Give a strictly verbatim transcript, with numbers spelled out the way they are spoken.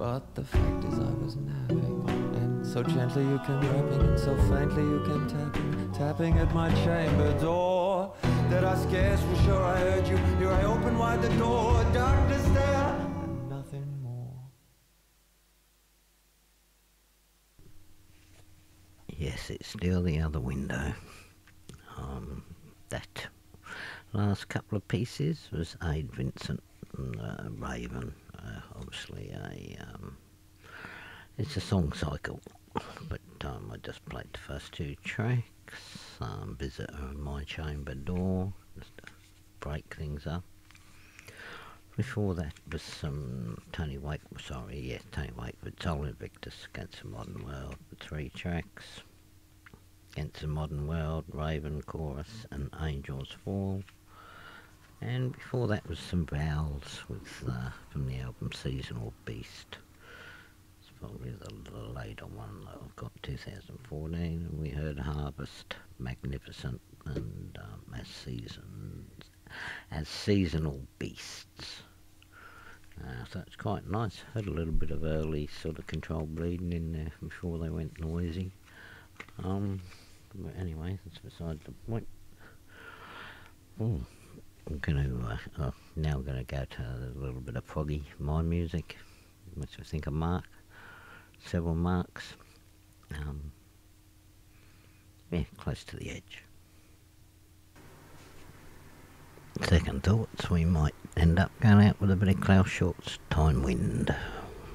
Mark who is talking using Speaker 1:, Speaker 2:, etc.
Speaker 1: But the fact is I was napping, and so gently you came rapping, and so faintly you came tapping, tapping at my chamber door, that I scarce was sure I heard you. Here I opened wide the door, darkness there, and nothing more.
Speaker 2: Yes, it's still the other window. Um, that last couple of pieces was Aid Vincent and uh, Raven. Uh, obviously, a um, it's a song cycle, but um, I just played the first two tracks. Um, Visitor in My Chamber Door, just to break things up. Before that was some Tony Wake. Sorry, yeah, Tony Wakewood, Soul Invictus, Against the Modern World, the three tracks. Against the Modern World, Raven Chorus, and Angels Fall. And before that was some Vowels with uh, from the album Seasonal Beast. It's probably the, the later one that I've got, two thousand fourteen. And we heard Harvest, Magnificent, and um, as seasons, as Seasonal Beasts. Uh, so it's quite nice. Had a little bit of early sort of Controlled Bleeding in there before they went noisy. Um, but anyway, that's beside the point. Ooh. I'm going to, uh, oh, now I'm going to go to a little bit of Foggy My Music, which I think of Mark, several marks. Um, yeah, Close to the Edge. Second thoughts, we might end up going out with a bit of Klaus Schultz, Time Wind.